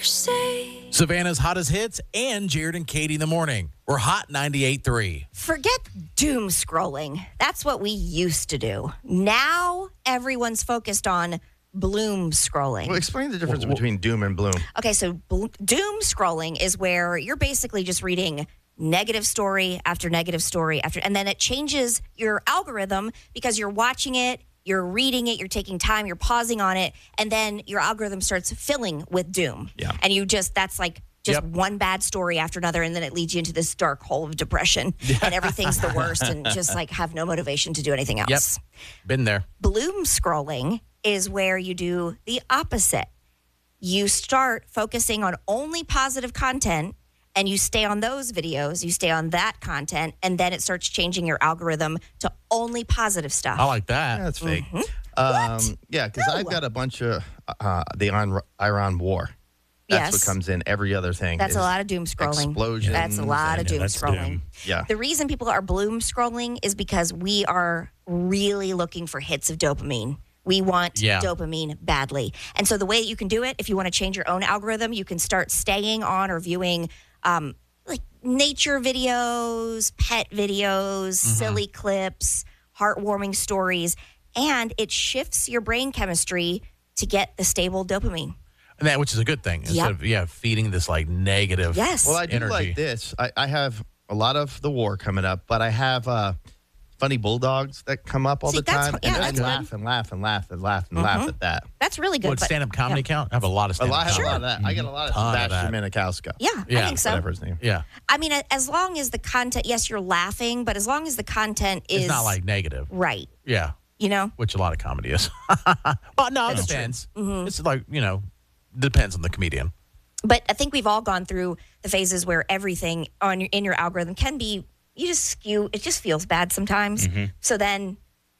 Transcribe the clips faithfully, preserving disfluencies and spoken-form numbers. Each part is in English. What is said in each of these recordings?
say. Savannah's hottest hits and Jared and Katie in the morning. We're Hot ninety-eight point three. Forget doom scrolling. That's what we used to do. Now everyone's focused on bloom scrolling. Well, explain the difference between doom and bloom. Okay, so bl- doom scrolling is where you're basically just reading negative story after negative story after, and then it changes your algorithm because you're watching it, you're reading it, you're taking time, you're pausing on it, and then your algorithm starts filling with doom. Yeah. And you just, that's like just Yep. one bad story after another, and then it leads you into this dark hole of depression, and everything's the worst, and just like have no motivation to do anything else. Yep. Been there. Bloom scrolling is where you do the opposite. You start focusing on only positive content and you stay on those videos, you stay on that content, and then it starts changing your algorithm to only positive stuff. I like that. Yeah, that's fake. Mhm. Um, yeah, because No. I've got a bunch of uh, the Iran, Iran war. That's Yes. what comes in every other thing. That's a is lot of doom scrolling. Explosions. That's a lot of and- doom that's scrolling. doom. Yeah. The reason people are bloom scrolling is because we are really looking for hits of dopamine. We want Yeah. dopamine badly. And so the way that you can do it, if you want to change your own algorithm, you can start staying on or viewing um, like nature videos, pet videos, silly clips, heartwarming stories, and it shifts your brain chemistry to get the stable dopamine. And that, which is a good thing. Instead Yep. of, yeah, feeding this like negative. Yes. Well, I do energy. like this. I, I have a lot of the war coming up, but I have uh, funny bulldogs that come up all See, the that's- time. yeah, and I that's good. laugh and laugh and laugh and laugh and laugh at that. That's really good. What, but- stand-up comedy count? I have a lot of A stand-up lot, I have a comedy. lot of that. I get a lot of Ton of Sebastian that. Maniscalco. Yeah, Yeah, I think so. Whatever his name. Yeah. I mean, a- as long as the content, yes, you're laughing, but as long as the content is It's not like negative. right, Yeah. you know? Which a lot of comedy is. Well, no, it That's true. depends. Mm-hmm. It's like, you know, depends on the comedian. But I think we've all gone through the phases where everything on your, in your algorithm can be, you just skew, it just feels bad sometimes. So then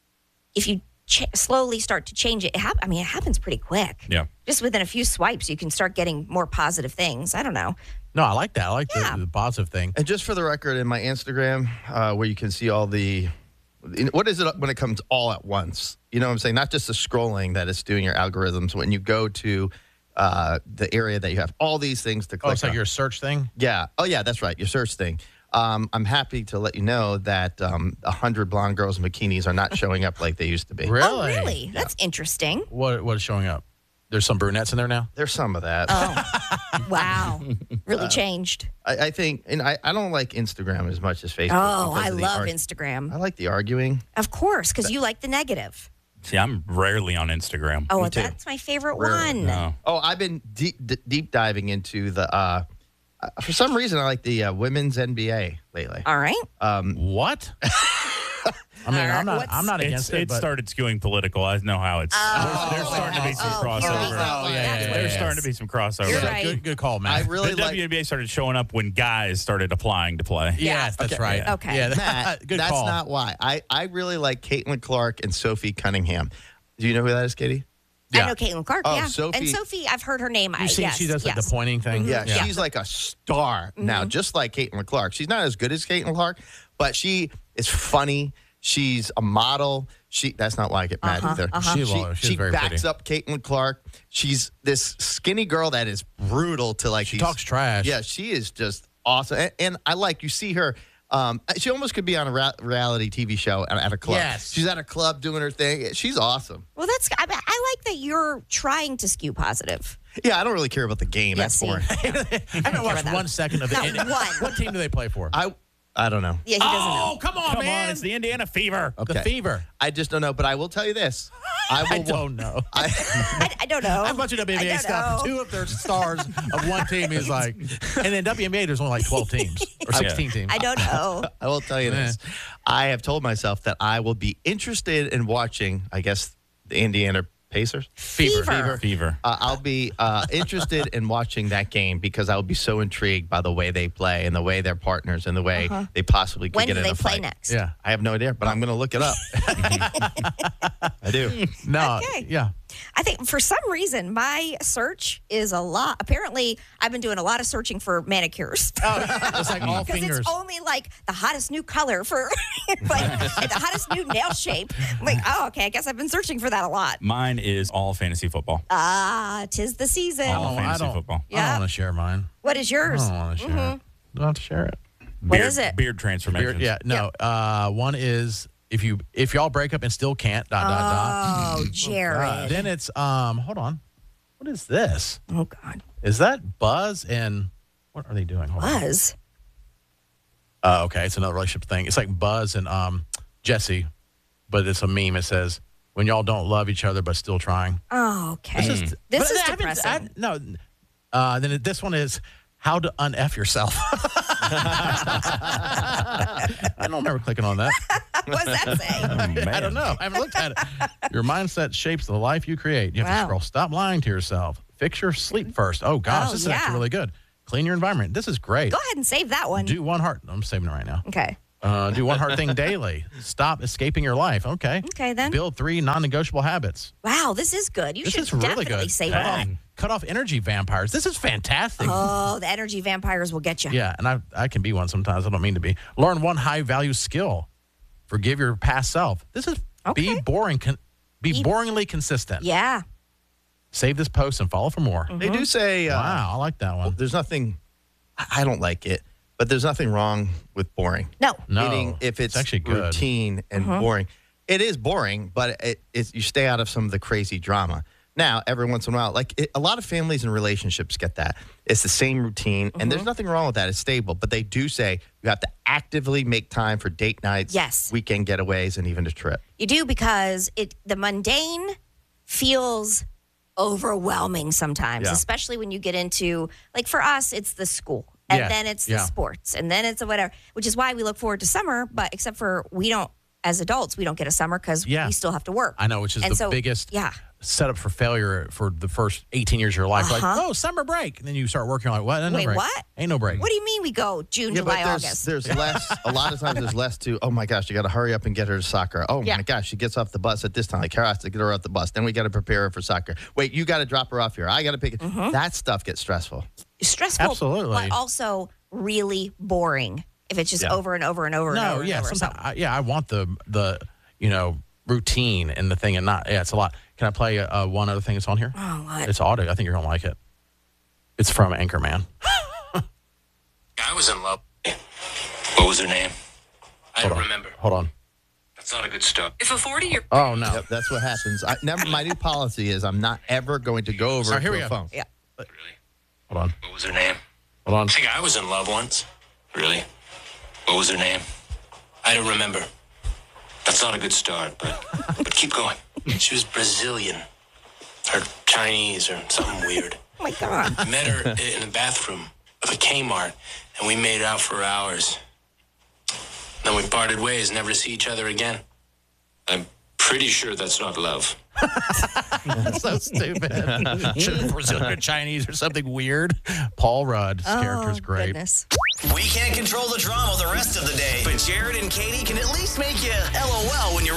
if you ch- slowly start to change it, it hap- I mean, it happens pretty quick. Yeah. Just within a few swipes, you can start getting more positive things. I don't know. No, I like that. I like Yeah. the, the positive thing. And just for the record, in my Instagram, uh, where you can see all the, what is it when it comes all at once? You know what I'm saying? Not just the scrolling that it's doing your algorithms. When you go to uh, the area that you have all these things to click Oh, it's like on. your search thing? Yeah. Oh, yeah, that's right. Your search thing. Um, I'm happy to let you know that um, one hundred blonde girls in bikinis are not showing up like they used to be. Really? Oh, really? That's interesting. What What is showing up? There's some brunettes in there now? There's some of that. Oh, wow. Really changed. I, I think, and I, I don't like Instagram as much as Facebook. Oh, because I of the love arg- Instagram. I like the arguing. Of course, because you like the negative. See, I'm rarely on Instagram. Oh, too. that's my favorite Rarely. one. No. Oh, I've been deep, d- deep diving into the. Uh, uh, for some reason, I like the uh, women's N B A lately. All right. Um, What? I mean, I'm not. I'm not It's, against it. it but started skewing political. I know how it's. Oh. there's, there's starting to be some Oh, here we crossover. go. Oh, yeah, yeah, yeah, There's yeah. starting to be some crossover. You're Yeah, right. Good, good call, man. I really the like. W N B A started showing up when guys started applying to play. Yes, that's Okay. right. Okay. Yeah, Matt, good that's call. not why. I, I really like Caitlin Clark and Sophie Cunningham. Do you know who that is, Katie? Yeah. I know Caitlin Clark, Oh, yeah. Sophie- And Sophie, I've heard her name. I, You see, yes, she does like yes. the pointing thing. Yeah, Yeah. she's like a star now, just like Caitlin Clark. She's not as good as Caitlin Clark, but she is funny. She's a model. She that's not why I get mad Uh-huh, either. uh-huh. She She, was- she's she very backs pretty. up Caitlin Clark. She's this skinny girl that is brutal to like. She these- talks trash. Yeah, she is just awesome, and, and I like you see her. Um, she almost could be on a ra- reality T V show at, at a club. Yes. She's at a club doing her thing. She's awesome. Well, that's, I, I like that you're trying to skew positive. Yeah, I don't really care about the game. Yeah, That's see. boring. I haven't about watched that. one second of it. Not And- one. What team do they play for? I I don't know. Yeah, he doesn't oh, know. come on, Come man. on, it's the Indiana Fever. The Fever. I just don't know, but I will tell you this. I, will I don't know. I, I, I don't know. I have a bunch of W N B I A don't stuff. know. Two of their stars of one team is like, and then W N B A there's only like twelve teams or sixteen teams. I don't know. I will tell you this. I have told myself that I will be interested in watching, I guess, the Indiana Pacers. Fever. Fever. Fever. Uh, I'll be uh, interested in watching that game because I will be so intrigued by the way they play and the way they're partners and the way they possibly could When get do in they a play fight. next? Yeah. I have no idea, but I'm going to look it up. I do. No. Okay. Yeah. I think for some reason my search is a lot. Apparently, I've been doing a lot of searching for manicures. Oh, it's like all Because fingers. it's only like the hottest new color for like the hottest new nail shape. I'm like, oh, okay. I guess I've been searching for that a lot. Mine is all fantasy football. Ah, tis the season. All Oh, I fantasy don't, football. I Yeah. don't want to share mine. What is I yours? don't want to share it. Don't have to share it. What Beard- is it? Beard transformations. Beard- yeah, no. Uh, one is if you if y'all break up and still can't dot dot dot. Oh, Jared. Then it's um. Hold on. What is this? Oh God. Is that Buzz and what are they doing? Hold on. Buzz. Uh, okay, it's another relationship thing. It's like Buzz and um Jesse, but it's a meme. It says when y'all don't love each other but still trying. Oh, okay. This is This but is I haven't- depressing. I- no. Uh, then it- this one is how to un-F yourself. I don't remember clicking on that. What does that say? Oh, man. I don't know. I haven't looked at it. Your mindset shapes the life you create. You have Wow. to scroll. Stop lying to yourself. Fix your sleep first. Oh, gosh. Oh, this is yeah. actually really good. Clean your environment. This is great. Go ahead and save that one. Do one hard. I'm saving it right now. Okay. Uh, do one hard thing daily. Stop escaping your life. Okay. Okay, then. Build three non-negotiable habits. Wow, this is good. You This should is really definitely good. save Cut it. off, cut off energy vampires. This is fantastic. Oh, the energy vampires will get you. Yeah, and I I can be one sometimes. I don't mean to be. Learn one high-value skill. Forgive your past self. This is Okay. be boring. Con, be, Be- boringly consistent. Yeah. Save this post and follow for more. They do say, uh, Wow, I like that one. there's nothing, I I don't like it, but there's nothing wrong with boring. No. No, Meaning if it's, actually good. routine and boring. It is boring, but it, it's, you stay out of some of the crazy drama. Now, every once in a while, like it, a lot of families and relationships get that. It's the same routine, and there's nothing wrong with that. It's stable, but they do say you have to actively make time for date nights, Yes. weekend getaways, and even a trip. You do because it the mundane feels overwhelming sometimes, Yeah. especially when you get into like for us, it's the school. And Yeah, then it's the yeah. sports. And then it's a whatever, which is why we look forward to summer, but except for we don't as adults, we don't get a summer because Yeah. we still have to work. I know, which is And the so- biggest Yeah. setup for failure for the first eighteen years of your life. Like, Uh-huh. oh, summer break. And then you start working, you're like, what? No Wait, break. what? Ain't no break. What do you mean we go June, Yeah, July, but there's, August? there's less, a lot of times there's less to, oh my gosh, you got to hurry up and get her to soccer. Oh Yeah. my gosh, she gets off the bus at this time. Like, Kara has to get her off the bus. Then we got to prepare her for soccer. Wait, you got to drop her off here. I got to pick it. Mm-hmm. That stuff gets stressful. Stressful, Absolutely. but also really boring if it's just Yeah. over and over and over and No, over and yeah, over. sometimes, So- I, yeah, I want the the you know routine and the thing, and not yeah, it's a lot. Can I play uh, one other thing that's on here? Oh, what? It's audio. I think you're gonna like it. It's from Anchorman. I was in love. What was her name? I Hold don't on. remember. Hold on. That's not a good start. If a forty-year Oh no. Yep, that's what happens. I, never, my new policy is I'm not ever going to go over Sorry, here to we a go. phone. Yeah. really, Hold on. what was her name? Hold on. I think I was in love once. Really? What was her name? I don't remember. That's not a good start, but but keep going. She was Brazilian, or Chinese, or something weird. Oh my God. I met her in the bathroom of a Kmart, and we made out for hours. Then we parted ways, never to see each other again. I'm pretty sure that's not love. That's so stupid. Should have Brazilian, Chinese, or something weird. Paul Rudd's character is Oh, great. goodness. We can't control the drama the rest of the day, but Jared and Katie can at least make you LOL when you